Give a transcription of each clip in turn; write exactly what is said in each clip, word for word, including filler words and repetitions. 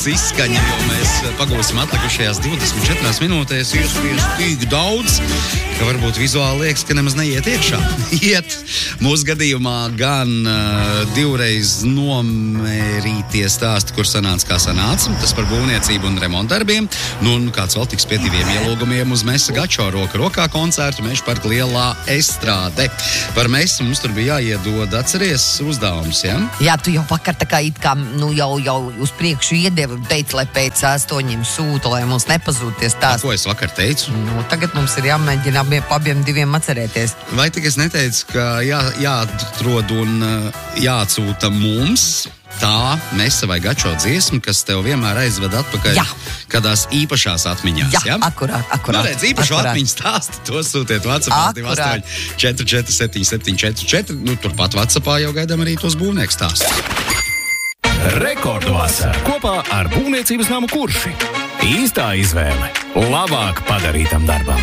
izskaņa, jo mēs pagūsim atlikušajās divdesmit četrās minūtēs iespiest tik daudz, ka varbūt vizuāli liekas, ka nemaz neiet iekšā. Iet mūsu gadījumā gan uh, divreiz nomērītie stāsti, kur sanāca kā sanāca, tas par būvniecību un remontdarbiem, nu un kāds vēl tiks pie diviem ielūgumiem uz Mesa Gačo roka rokā koncertu Meža parka lielā estrāde. Par Mesu mums tur bija jāiedod, atceries, uzdevums, ja? Jā, tu jau vakar tā kā it kā, nu jau, jau uz priekšu iedevi, teici, lai pēc astoņiem sūta, lai mums nepazūties tās. Ko es vakar teicu? Nu, tagad mums ir jāmēģina abiem, abiem diviem atcerēties. Vai tik es neteicu, ka jā, jāatrod un jāatsūta mums tā Mesa vai Gačo dziesma, kas tev vienmēr aizved atpakaļ jā. Kādās īpašās atmiņās, jā? Jā, akurāt, akurāt. Nu, redz, īpašu akurāt. Atmiņu stāsti, to sūtiet WhatsAppā divi astoņi četri četri septiņi septiņi četri četri. Nu, turpat WhatsAppā jau gaidām arī tos būvnieku stāstus. Rekordvasara kopā ar būvniecības namu Kurši. Īstā izvēle labāk padarītam darbam.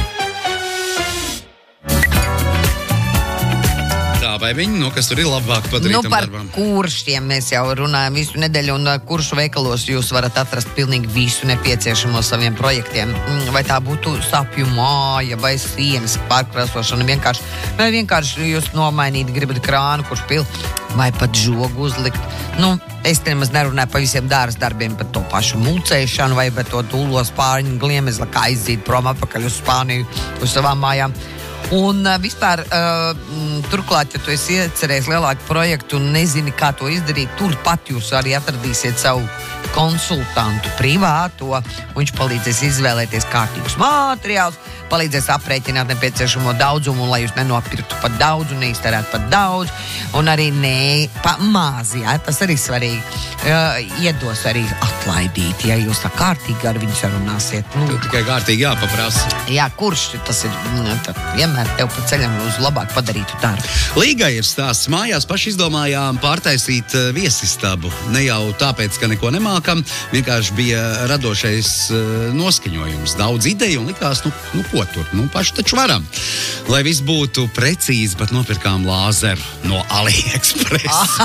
Vai viņi, nu, kas tur ir labāk padarītam nu, par darbam? Kuršiem mēs jau runājam visu nedēļu, un kuršu veikalos jūs varat atrast pilnīgi visu nepieciešamo saviem projektiem. Vai tā būtu sapju māja, vai sienas pārkrāsošana, vienkārši, vai vienkārši jūs nomainīt gribat krānu, kurš pil, vai pat žogu uzlikt. Nu, es te nemaz nerunāju par visiem dāras darbiem, par to pašu mulcēšanu, vai par to dūlo spārņu gliemezla, kā izzīt prom atpakaļ uz Spāniju, uz savām mājām. Un uh, vispār, uh, m, turklāt, ja tu esi iecerējis lielāku projektu un nezini, kā to izdarīt, turpat jūs arī atradīsiet savu konsultantu privāto. Viņš palīdzēs izvēlēties kārtīgus materiālus, palīdzēs aprēķināt nepieciešamo daudzumu, lai jūs nenopirktu par daudz un neiztērētu par daudz, un arī ne pa maz, jā, tas arī svarīgi. Uh, iedos arī atlaidīt, ja jūs tā kārtīgi ar viņu sarunāsiet. Nu, Tikai kārtīgi jāpaprasa. Jā, kurš tas ir, tad vienmēr tev pa ceļam uz labāk padarītu darbu. Līgai ir stāsts. Mājās paši izdomājām pārtaisīt viesistabu. Ne jau tāpēc, ka neko nemākam, vienkārši bija radošais noskaņojums. Daudz ideju un likās, nu, nu ko tur, nu paši taču varam. Lai viss būtu precīzi, pat nopirkām lāzeru no AliExpress.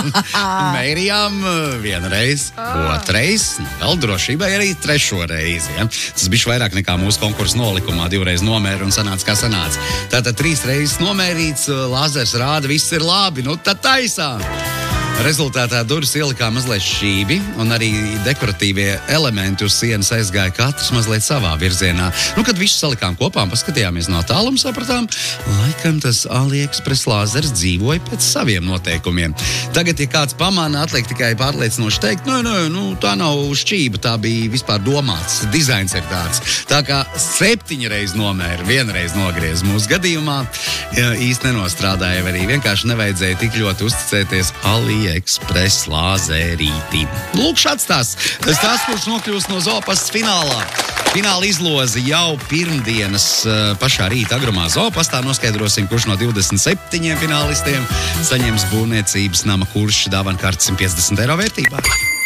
Mērījām vienreiz, otrais, vēl drošībai arī trešo reizi. Ja? Tas bija vairāk nekā mūsu konkursu nolikumā, divreiz nomēra un sanāca, kā sanāca. Tātad trīs reizes nomērīts, lāzers rāda, viss ir labi, nu tad taisām. Rezultātā durvis ielikā mazliet šķīvi, un arī dekoratīvie elementi uz sienas aizgāja katrs mazliet savā virzienā. Nu, kad visu salikām kopā un paskatījāmies no tāluma, sapratām, laikam tas AliExpress lāzers dzīvoja pēc saviem noteikumiem. Tagad, ja kāds pamana, atliek tikai pārliecinoši teikt, nu, nu, nu, tā nav šķība, tā bija vispār domāts, dizains ir tāds. Tā kā septiņreiz nomēra, vienreiz nogriez mūsu gadījumā, ja, īsti nenostrādāja, arī vienkārši nevajadzēja tik ļoti uzticēties AliExpress. Express lāzerīti. Lūk, šāds stāsts. Tas tās, kurš nokļūst no Zoopastas finālā. Fināla izlozi jau pirmdienas pašā rīta agrumā Zoopastā. Noskaidrosim, kurš no divdesmit septiņiem finālistiem saņems būvniecības nama Kurša dāvankarti simt piecdesmit eiro vērtībā.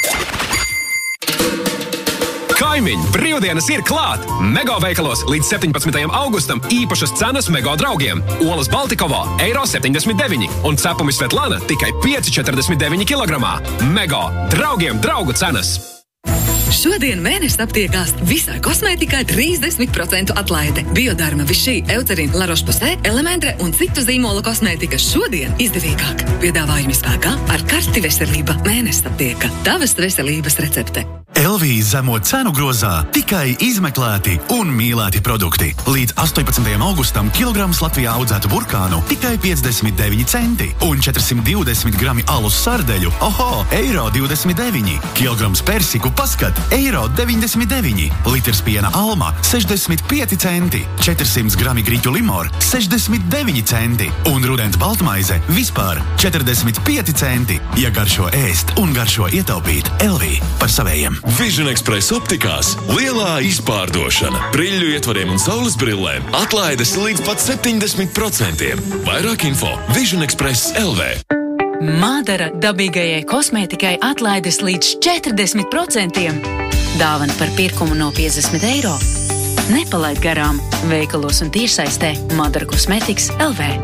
Kaimiņi, brīvdienas ir klāt! Mego veikalos līdz septiņpadsmitajam augustam īpašas cenas Mego draugiem. Olas Baltikovā eiro septiņdesmit deviņi un cepumi Svetlana tikai pieci četrdesmit deviņi kilogramā. Mego draugiem draugu cenas! Šodien mēnesis aptiekās visā kosmētikā trīsdesmit procentu atlaide. Biodarma, Vichy, Eucerin, La Roche-Posay, Elementre un citu zīmola kosmētika šodien izdevīgāk. Piedāvājumi spēkā ar karti veselība mēnesis aptieka. Tavas veselības recepte. Elvī zemo cenu grozā tikai izmeklēti un mīlēti produkti. Līdz astoņpadsmitajam augustam kilograms Latvijā audzētu burkānu tikai piecdesmit deviņi centi un četrsimt divdesmit grami alus sardeļu, oho, eiro divdesmit deviņi. Kilograms persiku paskat, eiro deviņdesmit deviņi. Litrs piena alma, sešdesmit pieci centi. četrdesmit grami grīķu limor, sešdesmit deviņi centi. Un rudens baltmaize vispār četrdesmit pieci centi. Ja garšo ēst un garšo ietaupīt, Elvī par savējiem. Vision Express optikās lielā izpārdošana. Brīļu ietvariem un saules brillēm atlaides līdz pat septiņdesmit procentiem. Vairāk info Vision Express L V. Mādara dabīgajai kosmētikai atlaides līdz četrdesmit procentiem. Dāvana par pirkumu no piecdesmit eiro. Nepalaid garām veikalos un tiešsaistē Mādara Kosmētikas L V.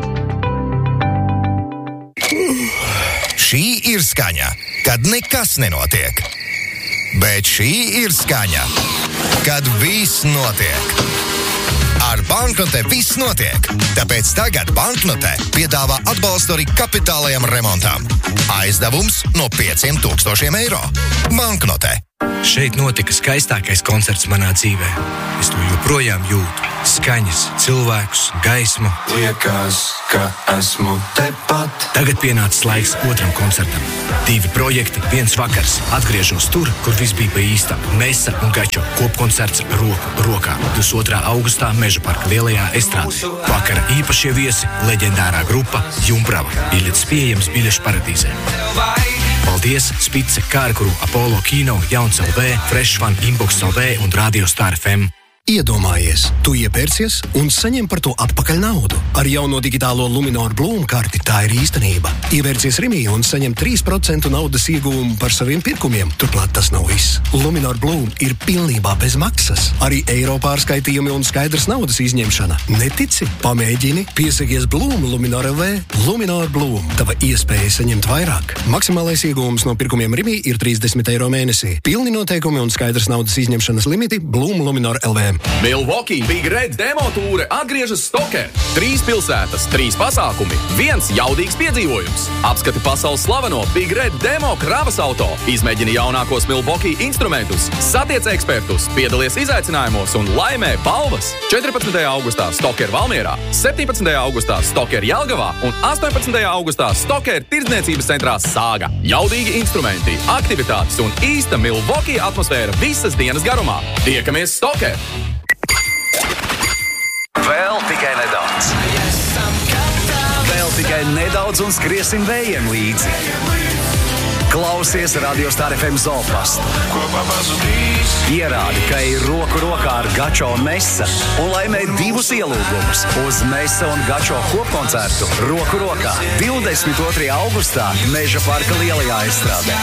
Šī ir skaņa, kad nekas nenotiek. Bet šī ir skaņa, kad viss notiek. Ar Banknote viss notiek, tāpēc tagad Banknote piedāvā atbalstu arī kapitālajam remontam. Aizdevums no pieciem tūkstošiem eiro. Banknote. Šeit notika skaistākais koncerts manā dzīvē. Es to joprojām jūtu. Skaņas, cilvēkus, gaismu. Liekas, ka esmu tepat. Tagad pienācis laiks otram koncertam. Divi projekti, viens vakars. Atgriežos tur, kur viss bija pa īstam. Mesa un Gačo kopkoncerts roku rokā. divdesmit otrā augustā Meža parka lielajā estrādē. Vakara īpašie viesi, leģendārā grupa Jumbrava. Biļetes pieejams biļešu paradīzē. Paldies Spice, Kārkuru, Apollo Kino, Jauns L V, Fresh Fun, Inbox L V un Radio Star F M. Iedomājies, tu iepērcies un saņem par to atpakaļ naudu. Ar jauno digitālo Luminor Bloom karti tā ir īstenība. Ievērcies Rimī un saņem trīs procenti naudas ieguvumu par saviem pirkumiem. Turklāt tas nav viss. Luminor Bloom ir pilnībā bez maksas. Arī eiro pārskaitījumi un skaidrs naudas izņemšana. Netici? Pamēģini. Piesakies Bloom Luminor L V. Luminor Bloom. Tava iespēja saņemt vairāk. Maksimālais ieguvums no pirkumiem Rimī ir trīsdesmit eiro mēnesī. Pilni noteikumi un skaidrs naudas izņemšanas limiti Bloom Luminor L V. Milwaukee Big Red demo tūre atgriežas Stoker. Trīs pilsētas, trīs pasākumi, viens jaudīgs piedzīvojums. Apskati pasaules slaveno Big Red demo kravas auto. Izmēģini jaunākos Milwaukee instrumentus, satiec ekspertus, piedalies izaicinājumos un laimē balvas. četrpadsmitajā augustā Stoker Valmierā, septiņpadsmitajā augustā Stoker Jelgavā un astoņpadsmitajā augustā Stoker tirdzniecības centrā Sāga. Jaudīgi instrumenti, aktivitātes un īsta Milwaukee atmosfēra visas dienas garumā. Tiekamies Stoker! Vēl tikai nedaudz. Vēl tikai nedaudz un skriesim vējiem līdzi. Klausies Radio Star F M Zolpastu. Ierādi, ka ir roku rokā ar Gačo un Mesa un laimē divus ielūgumus uz Mesa un Gačo kopkoncertu roku rokā divdesmit otrajā augustā Meža parka lielajā estrādē.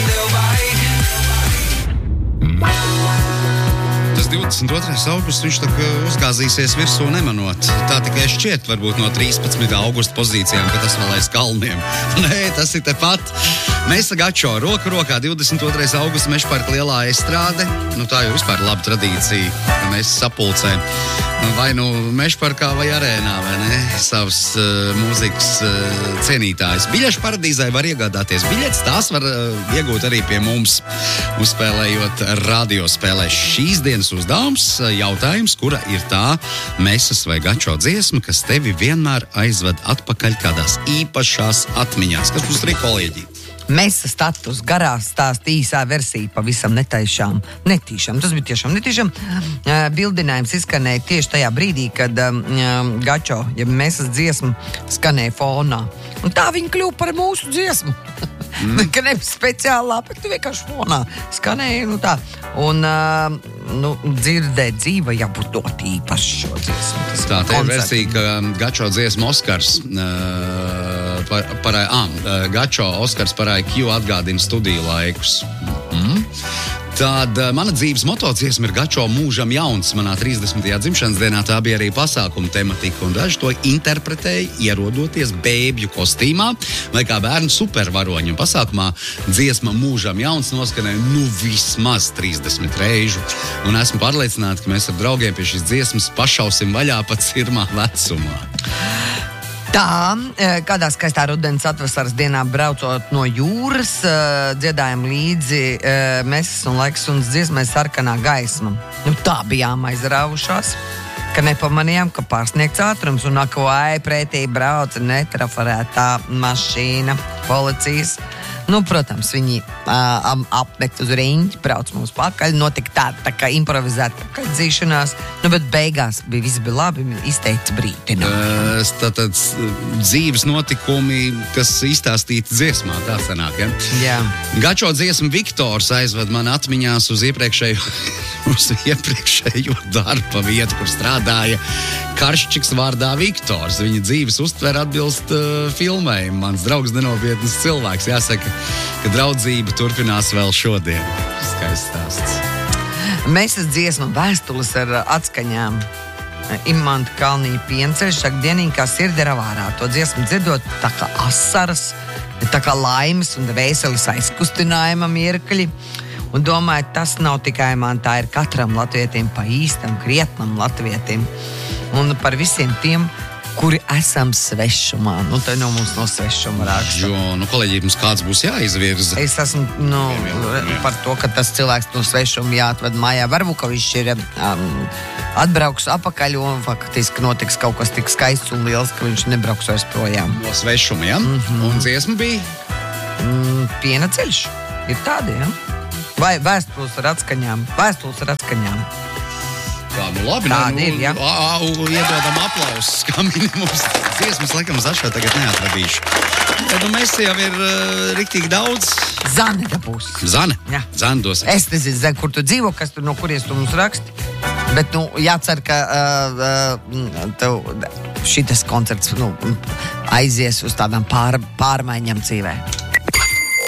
divdesmit otrais augusts viņš tā kā uzgāzīsies virsū nemanot. Tā tikai šķiet varbūt no trīspadsmitā augusta pozīcijām, ka tas vēl aiz kalniem. Nē, tas ir tepat. Mesa Gačo, roku rokā divdesmit otrais augusts Meža parka lielā estrāde. Nu tā jau vispār laba tradīcija, ka mēs sapulcē vai nu Meža parkā vai arēnā, vai ne? Savas uh, mūzikas uh, cienītājs. Biļešu paradīzē var iegādāties biļetes, tās var uh, iegūt arī pie mums, uzspēlējot radiospēlē. Šīs dienas uzdevums, jautājums, kura ir tā Mesas vai Gačo dziesma, kas tevi vienmēr aizved atpakaļ kādās īpašās atmiņās. Kas mums ir kolēģi? Mesa status, garā stāst īsā versija, pavisam netaišām, netīšām. Tas bija tiešām netīšām. Uh, bildinājums izskanēja tieši tajā brīdī, kad um, Gačo, ja Mesas dziesma skanēja fonā. Un tā viņa kļuva par mūsu dziesmu. Mm. Ka nevis speciālā, bet vienkārši fonā skanēja, nu tā. Un, uh, nu, dzirdēt dzīva jābūt dot īpaši šo dziesmu. Tā, tā ir versija, ka Gačo dziesma Oskars uh, par, par, ah, Gačo Oskars par I Q atgādina studiju laikus. Mm. Tad mana dzīves motociesma ir Gačo mūžam jauns. Manā trīsdesmitajā dzimšanas dienā tā bija arī pasākuma tematika, un daži to interpretēja, ierodoties bēbju kostīmā vai kā bērnu supervaroņu. Pasākumā dziesma mūžam jauns noskanēja nu vismaz trīsdesmit reižu, un esmu pārliecināta, ka mēs ar draugiem pie šīs dziesmas pašausim vaļā pat sirmā vecumā. Tā, kādā skaistā rudens atvasaras dienā braucot no jūras, dziedājam līdzi Mesas un Laiks un dziesmai Sarkanā gaisma. Nu, tā bijām aizrāvušās, ka nepamanījām, ka pārsniegts ātrums un akvai pretī brauca netrafarētā mašīna policijas. Nu, protams, viņi uh, apmet uz riņķi, brauc mums pakaļ, notika tā, tā kā improvizēta pakaļdzīšanās, nu, bet beigās bija viss bija labi, izteica brīdinājumu. Tātad dzīves notikumi, kas izstāstīti dziesmā, tā sanāk, ja? Jā. Gačo dziesma Viktors aizved man atmiņās uz iepriekšējo, uz iepriekšējo darba vietu, kur strādāja karščiks vārdā Viktors. Viņa dzīves uztver atbilst uh, filmējumu. Mans draugs nenopietnas cilvēks. Jāsaka, ka draudzība turpinās vēl šodien. Skaists stāsts. Mesas dziesma Vēstules ar atskaņām. Imanta Kalnija Pienceļš saka, dienīgi kā sirdi ir avārā. To dziesmu dzirdot tā kā asaras, tā kā laimes un vēseles aizkustinājuma mirkļi. Un domāju, tas nav tikai man, tā ir katram latvietim, pa īstam, krietnam latvietim. Un par visiem tiem, kuri esam svešumā. Nu, tā no mums no svešuma raksta. Jo, nu, kolēģi, mums kāds būs jāizvirza. Es esmu, nu, par to, ka tas cilvēks no svešuma jāatved mājā. Varbūt, ka viņš ir um, atbrauks apakaļ un faktiski notiks kaut kas tik skaists un liels, ka viņš nebrauks vairs projām. No svešuma, ja? Mm-hmm. Un dziesma bija? Mm, piena ceļš. Ir tādi, ja? Vai vēstules ar atskaņām? Vēstules ar atskaņām. Tā, nu labi, Tāda nu, ir, ja? a, a, iedodam aplausus, kā minimums. Dziesmas, laikam, zašā tagad neatradīšu. Bet, nu, mēs jau ir uh, riktīgi daudz. Zane dabūs. Zane? Jā. Zane dos. Es nezinu, kur tu dzīvo, kas tu no kuries tu mums raksti. Bet, nu, jācer, ka uh, uh, tev šitas koncerts, nu, aizies uz tādām pār, pārmaiņām dzīvē.